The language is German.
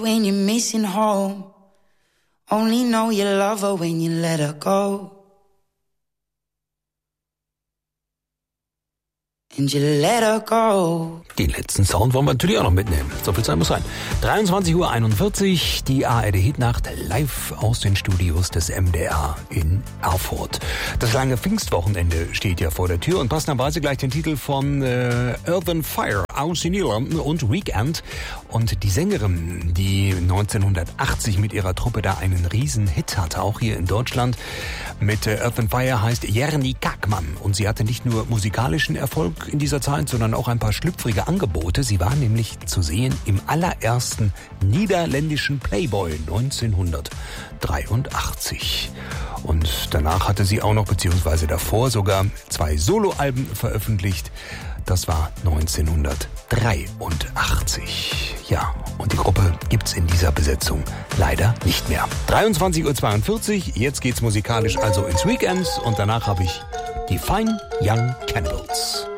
When you're missing home, only know you love her when you let her go. And you let her go. Den letzten Sound wollen wir natürlich auch noch mitnehmen. So viel Zeit muss sein. 23:41 Uhr, die ARD Hitnacht live aus den Studios des MDR in Erfurt. Das lange Pfingstwochenende steht ja vor der Tür und passenderweise gleich den Titel von Earth and Fire aus den Niederlanden und Weekend. Und die Sängerin, die 1980 mit ihrer Truppe da einen riesen Hit hatte, auch hier in Deutschland, mit Earth and Fire, heißt Jerni Kakman. Und sie hatte nicht nur musikalischen Erfolg in dieser Zeit, sondern auch ein paar schlüpfrige Angebote. Sie war nämlich zu sehen im allerersten niederländischen Playboy 1983. Und danach hatte sie auch noch, beziehungsweise davor sogar, 2 Soloalben veröffentlicht. Das war 1983. Ja, und die Gruppe gibt's in dieser Besetzung leider nicht mehr. 23:42 Uhr, jetzt geht's musikalisch also ins Weekend und danach habe ich die Fine Young Cannibals.